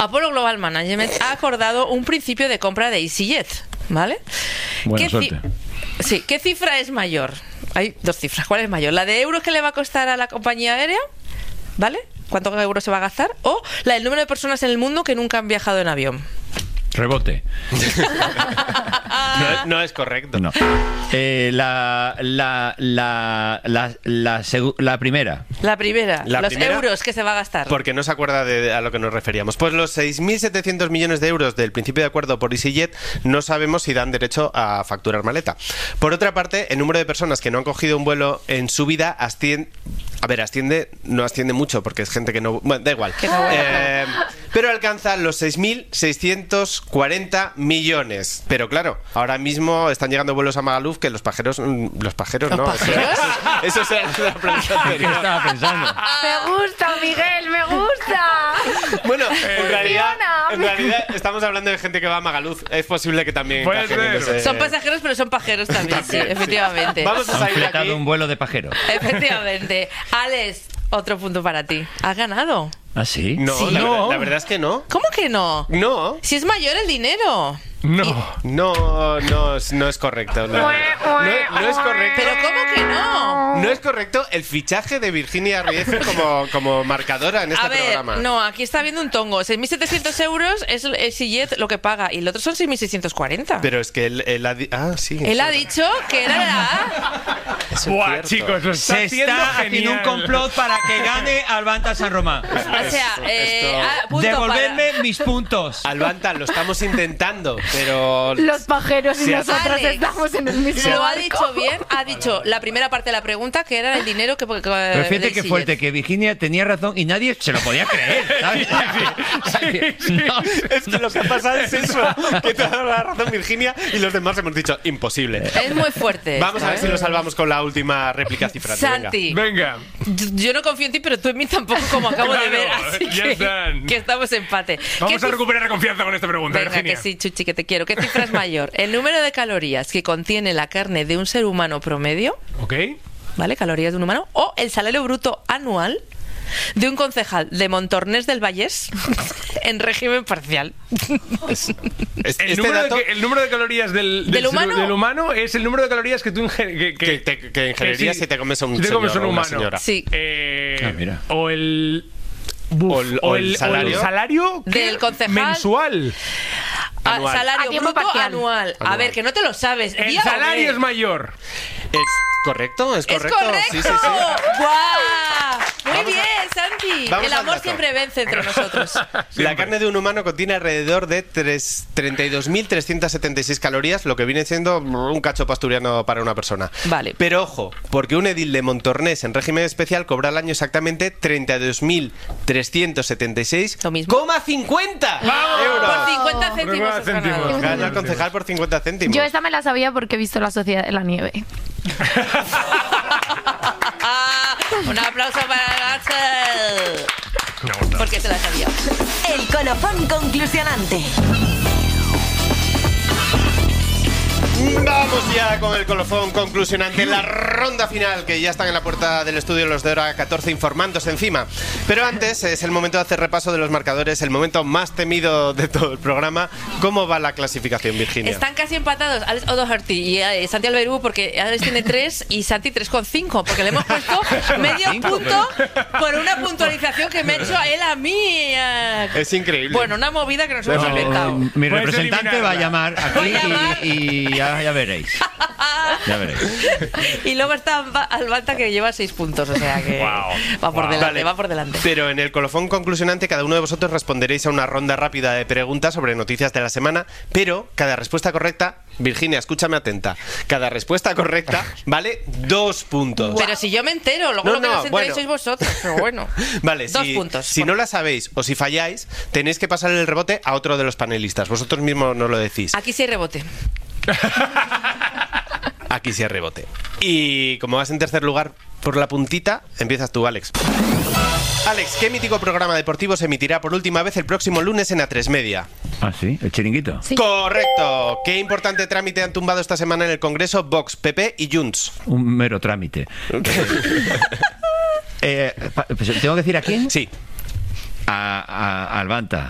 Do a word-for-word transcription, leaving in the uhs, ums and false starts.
Apollo Global Management ha acordado un principio de compra de EasyJet, ¿vale? Buena ¿Qué suerte. ci- sí, ¿qué cifra es mayor? Hay dos cifras. ¿Cuál es mayor? ¿La de euros que le va a costar a la compañía aérea? ¿Vale? ¿Cuántos euros se va a gastar? ¿O la del número de personas en el mundo que nunca han viajado en avión? Rebote. No, no es correcto. No. Eh, la, la, la, la, la, segu- la primera. La primera, La los primera, euros que se va a gastar. Porque no se acuerda de a lo que nos referíamos. Pues los seis mil setecientos millones de euros del principio de acuerdo por EasyJet no sabemos si dan derecho a facturar maleta. Por otra parte, el número de personas que no han cogido un vuelo en su vida asciende... A ver, asciende, no asciende mucho porque es gente que no... Bueno, da igual. Que no vuela, Eh, pero alcanza los seis mil seiscientos cuarenta millones. Pero claro, ahora mismo están llegando vuelos a Magaluf que los pajeros... Los pajeros, ¿Los no. pajeros? Eso, eso es la pregunta ¿Qué anterior. estaba pensando? Me gusta, Miguel, me gusta. Bueno, en realidad, Funciona. en realidad estamos hablando de gente que va a Magaluf. Es posible que también Puede encajen en ser. ese- Son pasajeros, pero son pajeros también, sí, También, sí. efectivamente. Vamos a Han salir de fletado aquí. un vuelo de pajero. Efectivamente. Alex, otro punto para ti. ¿Has ganado? ¿Ah, sí? No, Sí. la, No. verdad- la verdad es que no. ¿Cómo que no? No. Si es mayor el dinero. No. No, no, es- no es correcto. No, no, no es correcto. ¿Pero cómo que no? No es correcto el fichaje de Virginia Riefe como, como marcadora en este A ver, programa. no, aquí está viendo un tongo. seis mil setecientos euros es el EasyJet lo que paga y el otro son seis mil seiscientos cuarenta. Pero es que él, él ha di- Ah, sí. Él eso ha es- dicho que era la... eso es Buah, cierto. chicos, lo está Se haciendo está haciendo un genial. complot para que gane Albanta San Román. O sea, Esto- eh, esto- ah, punto Devolverme para- mis puntos. Albanta, lo estamos intentando, pero... Los pajeros y Sí, nosotros Alex, estamos en el mismo Lo ha barco. dicho bien, ha dicho la primera parte de la pregunta que era el dinero que... que Pero fíjate del qué EasyJet. fuerte, que Virginia tenía razón y nadie se lo podía creer, ¿sabes? No. Es que lo que ha pasado es eso, que te ha dado la razón Virginia y los demás hemos dicho imposible. Es muy fuerte. Vamos a ver ¿sabes? si lo salvamos con la última réplica cifrante. venga. Santi, Venga. yo no confío en ti, pero tú en mí tampoco, como acabo de Claro, ver. Así ya que, están. que estamos en empate. Vamos ¿Qué a cif- recuperar la confianza con esta pregunta, Venga, Virginia. que sí, Chuchi, que te quiero. ¿Qué cifra es mayor? ¿El número de calorías que contiene la carne de un ser humano promedio? ¿Ok? ¿Vale? Calorías de un humano. ¿O el salario bruto anual de un concejal de Montornés del Vallés en régimen parcial? Es- El, este número dato de, que- el número de calorías del, ¿Del ser- humano? del humano es el número de calorías que tú inge- que, que, te- que ingerirías sí, si te comes a un si te señor comes a un o una humano. señora. Sí. Eh, Ah, mira. O el... buf, O el- o el salario. salario ¿qué? Del concejal. mensual. Ah, Anual. salario A tiempo bruto parcial. anual. A Anual. ver, que no te lo sabes. El Di a salario ver. es mayor. ¿Es correcto? ¿Es ¡Es correcto? correcto! Sí, sí, sí. ¡Guau! Muy Vamos a- bien, Santi. vamos El al amor dato. siempre vence entre nosotros. La carne de un humano contiene alrededor de tres- treinta y dos mil trescientas setenta y seis calorías, lo que viene siendo un cacho pasturiano para una persona. Vale. Pero ojo, porque un edil de Montornés en régimen especial cobra al año exactamente treinta y dos mil trescientos setenta y seis Lo mismo. coma cincuenta ¡Vamos! euros. Por cincuenta céntimos. has céntimos. ganado. Gana el concejal por cincuenta céntimos. Yo esta me la sabía porque he visto La Sociedad de la Nieve. Ah, un aplauso para Axel. Me gusta. Porque se la sabía. El colofón conclusionante. Vamos ya con el colofón conclusionante, la ronda final, que ya están en la puerta del estudio los de hora catorce informándose encima. Pero antes es el momento de hacer repaso de los marcadores, el momento más temido de todo el programa. ¿Cómo va la clasificación, Virginia? Están casi empatados Alex O'Doherty y eh, Santi Alberú, porque Alex tiene tres y Santi tres coma cinco, porque le hemos puesto medio cinco, punto por una puntualización que me ha hecho él a mí. eh. Es increíble. Bueno, una movida que nos hemos Vale, inventado. mi Puedes representante va a eliminarla. llamar aquí Voy a llamar. y, y ya, ya veréis. Ya veréis. Y luego está Alba- Albanta, que lleva seis puntos, o sea que Guau. va por Guau. delante, Vale, va por delante. Pero en el colofón conclusionante cada uno de vosotros responderéis a una ronda rápida de preguntas sobre noticias de la semana, pero cada respuesta correcta, Virginia, escúchame atenta, cada respuesta correcta vale dos puntos. Pero si yo me entero, luego No, lo que no, no os enteréis bueno. sois vosotros, pero bueno. Vale, Dos si, puntos. si no la sabéis o si falláis, tenéis que pasar el rebote a otro de los panelistas. Vosotros mismos nos lo decís. Aquí sí hay rebote. Aquí sí hay rebote. Y como vas en tercer lugar por la puntita, empiezas tú, Alex. Alex, ¿qué mítico programa deportivo se emitirá por última vez el próximo lunes en A tres Media? Ah, sí, el chiringuito. Sí. Correcto. ¿Qué importante trámite han tumbado esta semana en el Congreso Vox, P P y Junts? Un mero trámite. Eh, pa- pues, ¿tengo que decir a quién? Sí. A, a, a Albanta.